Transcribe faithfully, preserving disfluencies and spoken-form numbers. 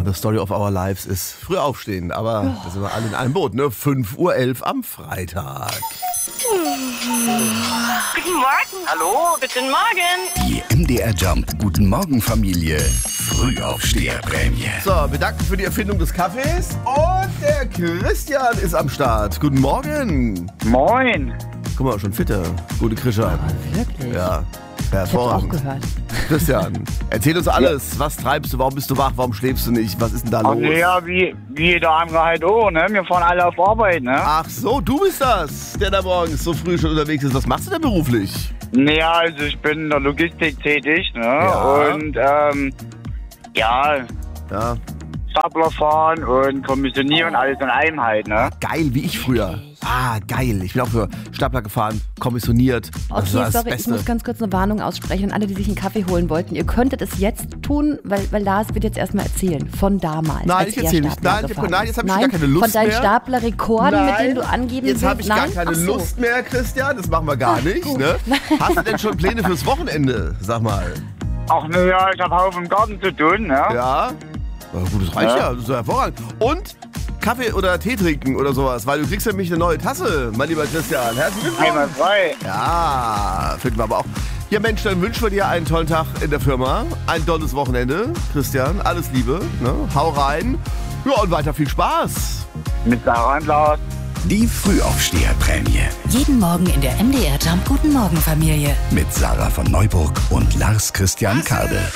the story of our lives ist früh aufstehen, aber oh. da sind wir alle in einem Boot, ne? fünf Uhr elf am Freitag. Guten Morgen. Hallo, guten Morgen. Die M D R Jump Guten Morgen Familie Frühaufsteherprämie. So, wir danken für die Erfindung des Kaffees und der Christian ist am Start. Guten Morgen. Moin. Guck mal, schon fitter. Gute Krische. Oh, wirklich? Ja, Ich hab's hervorragend. auch gehört. Christian, erzähl uns alles. Was treibst du? Warum bist du wach? Warum schläfst du nicht? Was ist denn da Ach, los? ja, wie, wie jeder andere halt auch, ne? Wir fahren alle auf Arbeit, ne? Ach so, du bist das, der da morgens so früh schon unterwegs ist. Was machst du denn beruflich? Naja, also ich bin in der Logistik tätig, ne? Ja. Und, ähm, ja, Ja. Stapler fahren und kommissionieren, alles in einem halt, ne? Geil, wie ich früher. Ah, geil. Ich bin auch für Stapler gefahren, kommissioniert. Das war Okay, das sorry, ich Beste. muss ganz kurz eine Warnung aussprechen an alle, die sich einen Kaffee holen wollten. Ihr könntet es jetzt tun, weil, weil Lars wird jetzt erstmal erzählen. Von damals. Nein, als ich er erzähl nicht. Stapler Nein, gefahren nein, jetzt hab ich ist. gar keine Lust Von deinen mehr. Staplerrekorden, mit denen du angeben jetzt habe ich willst. gar Nein? keine Ach so. Lust mehr, Christian. Das machen wir gar nicht. Ne? Hast du denn schon Pläne fürs Wochenende? Sag mal. Ach, naja, ich hab Haufen im Garten zu tun, ne? Ja? Na gut, das reicht ja. Ja. Das ist ja hervorragend. Und Kaffee oder Tee trinken oder sowas, weil du kriegst nämlich eine neue Tasse, mein lieber Christian. Herzlichen Glückwunsch. Einmal frei. Ja, finden wir aber auch. Ja Mensch, dann wünschen wir dir einen tollen Tag in der Firma, ein tolles Wochenende. Christian, alles Liebe, ne? Hau rein. Ja, und weiter viel Spaß. Mit Sarah und Lars. Die Frühaufsteherprämie Jeden Morgen in der M D R Jump Guten Morgen Familie. mit Sarah von Neuburg und Lars Christian Kade.